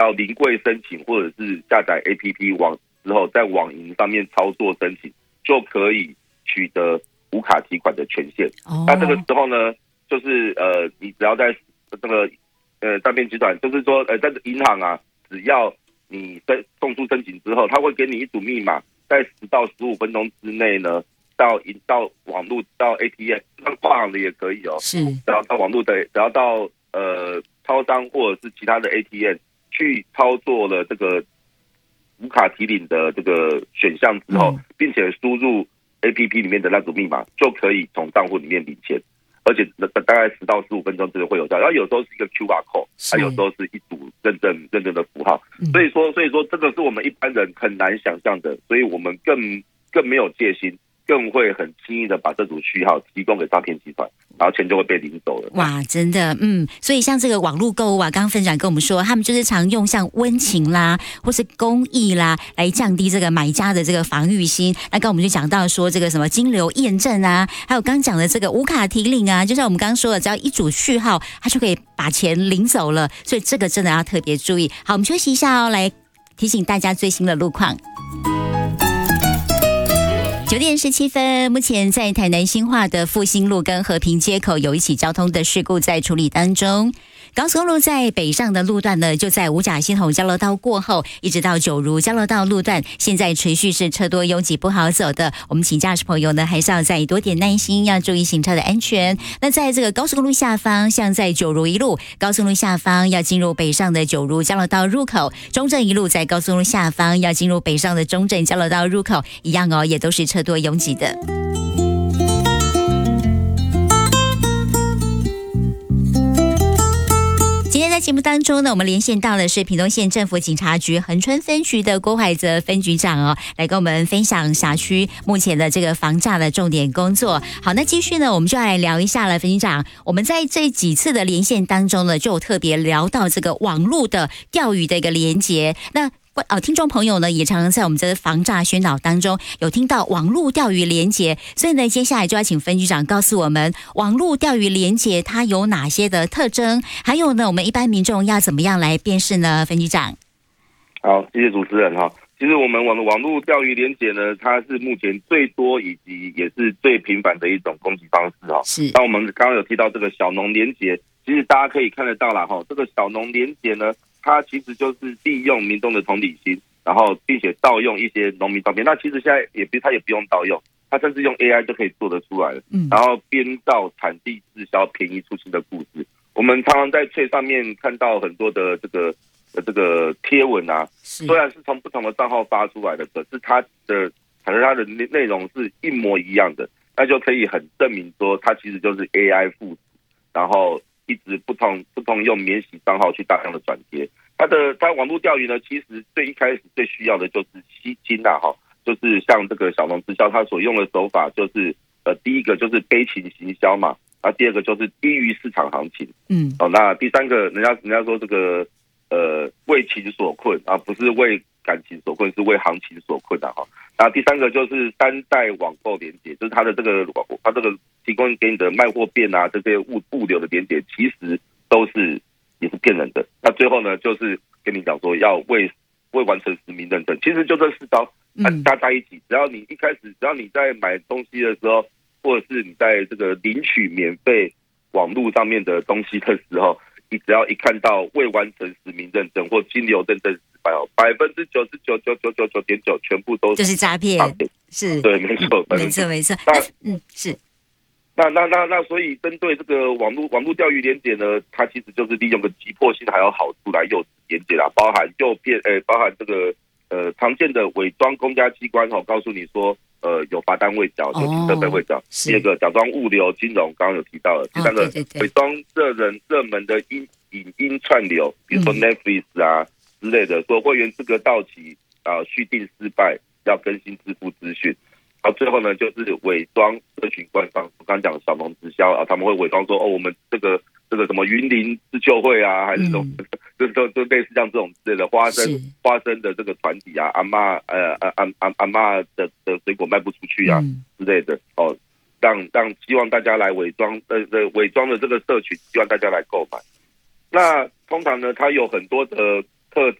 要临柜申请，或者是下载 APP 之后，在网银上面操作申请，就可以取得无卡提款的权限。那这个时候呢，就是你只要在这个诈骗集团，就是说在银行啊，只要你送出申请之后，他会给你一组密码，在10到15分钟之内呢，到网络到 ATM， 像跨行的也可以哦， 是， 只要到网络的，只要到超商或者是其他的 ATM 去操作了这个无卡提领的这个选项之后，并且输入 APP 里面的那组密码，就可以从账户里面领钱。而且大概10到15分钟之内会有效，然后有时候是一个 QR code， 还有时候是一组认证的符号，所以说这个是我们一般人很难想象的，所以我们更没有戒心，更会很轻易的把这组序号提供给诈骗集团，然后钱就会被领走了。 哇，真的，所以像这个网络购物啊，刚刚分享跟我们说，他们就是常用像温情啦，或是公益啦，来降低这个买家的这个防御心。那刚刚我们就讲到说这个什么金流验证啊，还有刚讲的这个无卡提领啊，就像我们刚刚说的，只要一组序号，他就可以把钱领走了。所以这个真的要特别注意。好，我们休息一下哦，来提醒大家最新的路况。9点17分，目前在台南新化的复兴路跟和平街口有一起交通的事故在处理当中。高速公路在北上的路段呢，就在五甲系统交流道过后，一直到九如交流道路段，现在持续是车多拥挤不好走的。我们请驾驶朋友呢，还是要再多点耐心，要注意行车的安全。那在这个高速公路下方，像在九如一路高速公路下方要进入北上的九如交流道入口，中正一路在高速公路下方要进入北上的中正交流道入口，一样哦，也都是车多拥挤的。今天在节目当中呢，我们连线到的是屏东县政府警察局恒春分局的郭怀泽分局长哦，来跟我们分享辖区目前的这个防诈的重点工作。好，那继续呢，我们就来聊一下了，分局长，我们在这几次的连线当中呢，就有特别聊到这个网络的钓鱼的一个连结。那听众朋友呢，也常常在我们这个防诈宣导当中有听到网络钓鱼连结，所以呢，接下来就要请分局长告诉我们，网络钓鱼连结它有哪些的特征，还有呢，我们一般民众要怎么样来辨识呢？分局长， 好，谢谢主持人哈。其实我们网络钓鱼连结呢，它是目前最多以及也是最频繁的一种攻击方式哈。 是。 那我们刚刚有提到这个小农连结，其实大家可以看得到啦哈，这个小农连结呢，它其实就是利用民众的同理心，然后并且盗用一些农民照片。那其实现在它也不用盗用，它甚至用 AI 就可以做得出来了。然后编造产地滞销、便宜出清的故事。我们常常在脆上面看到很多的这个贴文啊，虽然是从不同的账号发出来的，可是它的内容是一模一样的，那就可以很证明说它其实就是 AI 复制，然后一直不同用免洗账号去大量的转贴。它网络钓鱼呢，其实最一开始最需要的就是吸金啊哈，就是像这个小农直销，它所用的手法就是第一个就是悲情行销嘛，啊第二个就是低于市场行情，那第三个人家说这个为情所困啊，不是为感情所困，是为行情所困啊哈。那第三个就是3代网购连结，就是它这个提供给你的卖货便啊，这些物流的连结，其实也是骗人的。那最后呢，就是跟你讲说要未完成实名认证，其实就这4招，加在一起，只要你在买东西的时候，或者是你在这个领取免费网络上面的东西的时候，你只要一看到未完成实名认证或金流认证失败，99.999.9%全部都是诈骗，是， 对，没错。 是。 那所以针对这个网络钓鱼连结呢，它其实就是利用个急迫性还有好处来诱使连结啦，包含这个常见的伪装公家机关告诉你说有罚单未缴，有停车费未缴。第二个假装物流金融，刚刚有提到了。第三个伪装热门的影音串流，比如说 Netflix 啊之类的，说会员资格到期续订失败，要更新支付资讯。然后最后呢，就是伪装社群官方，我刚刚讲小农直销啊，他们会伪装说我们这个什么云林自救会啊，还是这种就类似像这种之类的花生的这个团体啊，阿嬷的水果卖不出去啊之类的让希望大家来伪装的这个社群，希望大家来购买。那通常呢，它有很多的